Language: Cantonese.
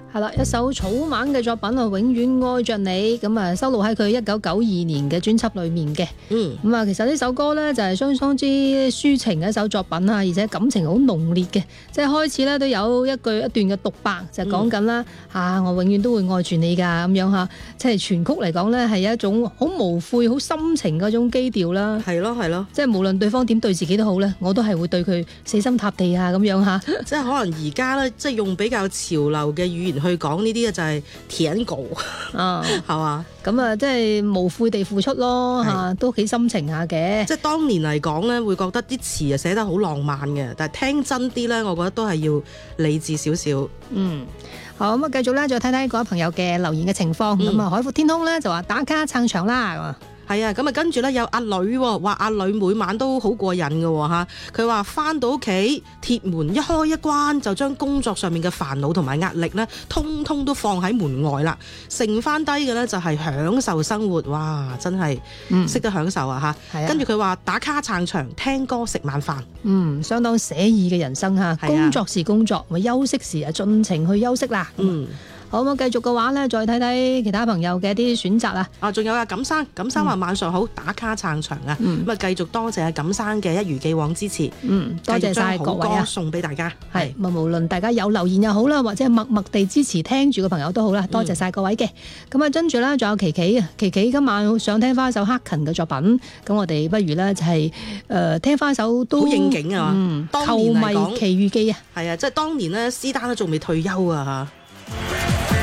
係啦，一首草蜢嘅作品啊，永遠愛着你，咁啊收錄喺佢1992年嘅專輯裏面嘅。咁啊，其實呢首歌呢，就係相當之抒情嘅一首作品啊，而且感情好濃烈嘅，即係開始呢，都有一段嘅獨白，就講緊啦我永遠都會愛住你㗎咁樣嚇，即係全曲嚟講呢，係一種好無悔、好深情嗰種基調啦。 係咯， 即係無論對方點對自己都好呢，我都係會對佢死心塌地啊咁樣嚇。 即係可能而家呢，即係用比較潮流嘅語言去講呢啲嘅就係舔狗係嘛？ 咁啊，即係無悔地付出咯嚇，都幾深情下嘅。 即係當年嚟講呢，會覺得啲詞啊寫得好浪漫嘅，但係聽真啲呢，我覺得都係要理智少少。 好咁啊，繼續咧，再睇睇各位朋友嘅留言嘅情況。咁海闊天空咧就話打卡撐場啦。 係啊，咁啊跟住咧有阿女話阿女每晚都好過癮嘅嚇，佢話返到屋企鐵門一開一關就將工作上面嘅煩惱同埋壓力咧，通通都放喺門外啦，剩翻低嘅咧就係享受生活，哇！真係識得享受啊嚇。跟住佢話打卡撐場，聽歌食晚飯， 相當寫意嘅人生嚇。工作時工作，休息時啊盡情去休息啦。好，咁繼續嘅話咧，再睇睇其他朋友嘅一啲選擇啊。 仲有阿錦生話晚上好，打卡撐場啊。咁啊，繼續多謝阿錦生嘅一如既往支持。 多謝晒各位啊， 送俾大家。 係無論大家有留言又好啦，或者默默地支持聽住嘅朋友都好啦，多謝晒各位嘅。咁啊，跟住咧仲有琪琪啊，琪琪今晚想聽翻一首克勤嘅作品，咁我哋不如咧就係聽翻一首都好應景啊。 球迷奇遇記啊。 係啊，即係當年咧，施丹都仲未退休啊嚇。